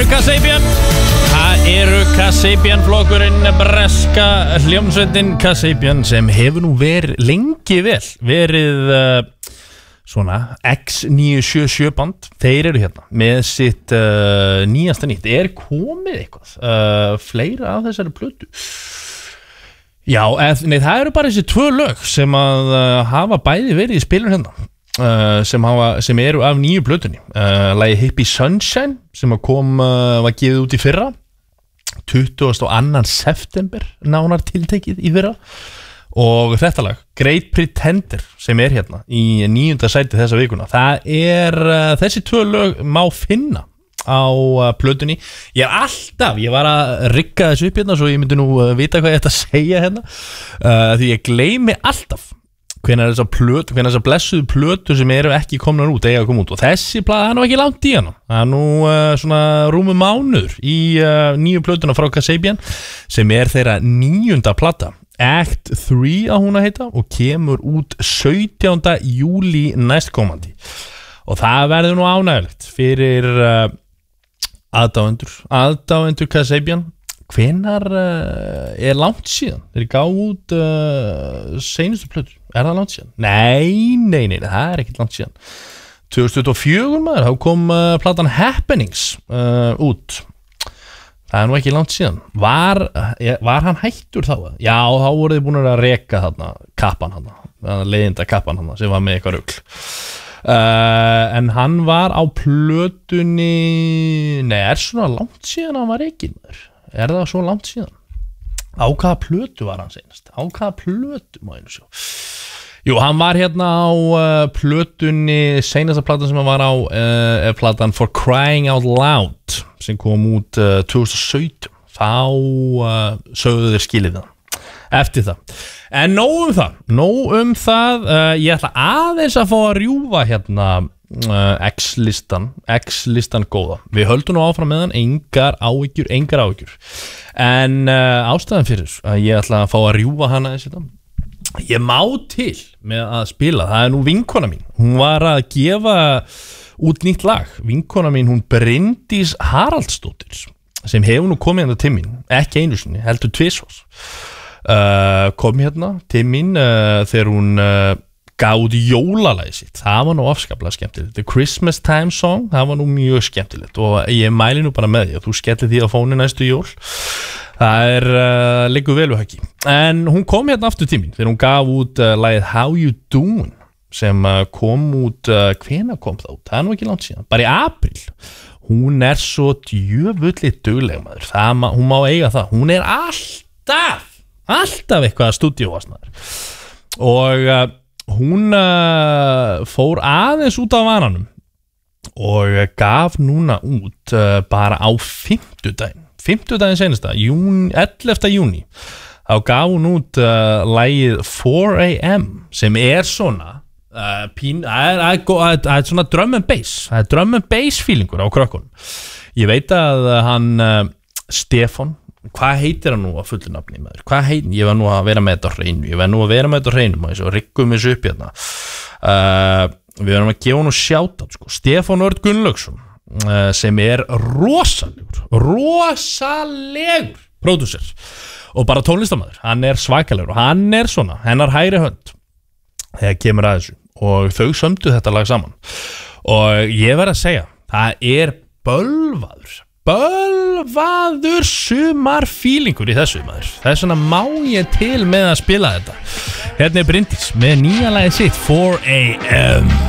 Kasabian. Það Kasabian flokkurinn, breska hljómsveitin Kasabian sem hefur nú verið lengi verið svona X977 band. Þeir eru hérna með sitt nýjasta nýtt. Komið eitthvað fleira af þessari plötu? Já, nei, það eru bara þessi 2 lög sem að hafa bæði verið í spilun hérna. Sem eru af nýju plötunni. Lagið Hippie Sunshine sem var gefið út í fyrra 22. september nánar tiltekið í fyrra, og þetta lag Great Pretender sem hérna í 9. sæti þessa vikuna. Það þessi 2 lög má finna á plötunni. Ég var að rigga þessu upp hérna svo ég myndi nú vita hvað ég ætti að segja hérna, því ég gleymi alltaf hvenær þessar blessuðu plötur sem eru ekki komnar út eiga að koma út, og þessi plata er ekki langt í hana. Það nú svona rúmu mánuður í nýju plötuna frá Kasabian sem þeirra 9. plata, Act 3 að hún að heita, og kemur út 17. júlí næstkomandi, og það verður nú ánægilegt fyrir aðdáendur Kasabian. Hvenær langt síðan þeir gáfu út seinustu plötur? Það langt síðan? Nei, það ekkert langt síðan. 2024 maður, þá kom platan Happenings út. Það nú ekki langt síðan. Var hann hættur þá? Já, þá voru þið búin að reka þarna kappan þarna, leiðinda kappan þarna sem var með eitthvað rugl. En hann var á plötunni. Nei, svona langt síðan hann var rekin maður? Það svo langt síðan? Á hvaða plötu var hann seinast? Á hvaða plötu má ég nú sjá? Jú, hann var hérna á plötunni, seinasta platan sem hann var á platan For Crying Out Loud sem kom út 2017. Þá sögðu þeir skilið það eftir það. En nóg um það. Ég ætla aðeins að fá að rjúfa hérna X-listan góða. Við höldum nú áfram með hann, engar áhyggjur. En ástæðan fyrir að ég ætla að fá að rjúfa hana þessi, ég má til með að spila. Það nú vinkona mín, hún var að gefa út nýtt lag. Vinkona mín, hún Bryndís Haraldsdóttir, sem hefur nú komið hérna til mín, ekki einu sinni, heldur 2 kom hérna til mín þegar hún gáði jólalagið sitt. Það var nú afskaplega skemmtilegt. The Christmas Time Song, það var nú mjög skemmtilegt, og ég mæli nú bara með því að þú skellir því á fónu næstu jól. Það liggur vel við höggi. En hún kom hérna aftur til mín þegar hún gaf út lagið How You Doing sem kom út, hvenær kom það út? Það nú ekki langt síðan, bara í apríl. Hún svo djöfulli dugleg maður. Hún má eiga það. Hún alltaf eitthvað að stúdíóasnaður, og hún fór aðeins út af vananum og gaf núna út bara á fimmtudaginn senasta, 11. júní, þá gaf hún út lagið 4 AM sem svona það svona drum and bass. Það drum and bass feelingur á krökkunum. Ég veit að hann Stefán, hvað heitir hann nú á fullu nafni maður? Ég var nú að vera með þetta á hreinu, og svo riggum við þessu upp hérna. Við verðum að gefa hann shoutout, sko. Stefán Örn Gunnlaugsson, sem rosalegur pródúser og bara tónlistarmaður. Hann svakalegur, og hann svona hennar hægri hönd þegar kemur að þessu, og þau sömdu þetta lag saman, og ég verð að segja, það bölvaður sumarfílingur í þessu maður. Þess vegna má ég til með að spila þetta. Hérna Bryndís með nýja lagið sitt 4 AM.